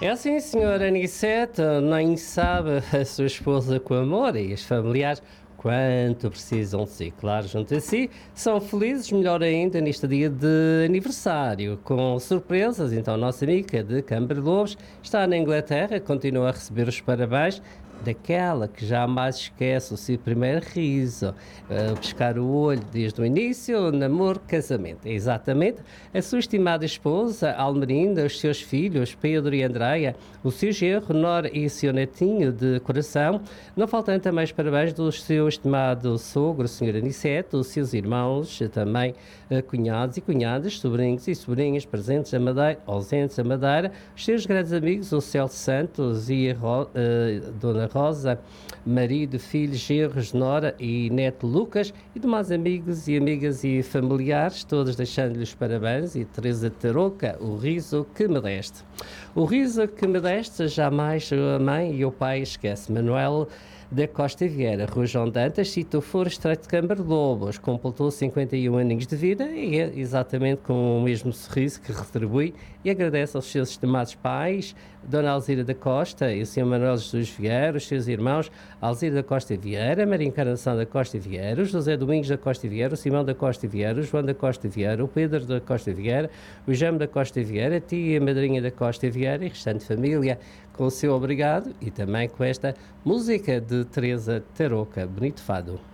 É assim, senhora Anicete, nem sabe a sua esposa com amor e os familiares quanto precisam de si. Claro, junto a si, são felizes, melhor ainda, neste dia de aniversário, com surpresas. Então, nossa amiga de Câmara de Lobos está na Inglaterra, continua a receber os parabéns daquela que jamais esquece o seu primeiro riso, pescar o olho desde o início, namoro, casamento. É exatamente a sua estimada esposa, Almerinda, os seus filhos, Pedro e Andreia, o seu genro, Nora e o seu netinho de coração, não faltando também os parabéns do seu estimado sogro, Sr. Aniceto, os seus irmãos, também cunhados e cunhadas, sobrinhos e sobrinhas presentes a Madeira, ausentes a Madeira, os seus grandes amigos, o Celso Santos e a Dona Rosa, marido, filhos, genros, Nora e neto Lucas e demais amigos e amigas e familiares, todos deixando-lhe os parabéns e Teresa Tarouca, o riso que me deste. O riso que me deste jamais a mãe e o pai esquece. Manuel da Costa Vieira, Rua João Dantas, sítio Foro Estreito de Câmara de Lobos, completou 51 aninhos de vida e é exatamente com o mesmo sorriso que retribui e agradece aos seus estimados pais, Dona Alzira da Costa e o Sr. Manuel Jesus Vieira, os seus irmãos Alzira da Costa Vieira, Maria Encarnação da Costa Vieira, José Domingos da Costa Vieira, o Simão da Costa Vieira, o João da Costa Vieira, o Pedro da Costa Vieira, o Jame da Costa Vieira, a tia e a madrinha da Costa Vieira e restante família, com o seu obrigado e também com esta música de Teresa Tarouca, bonito fado.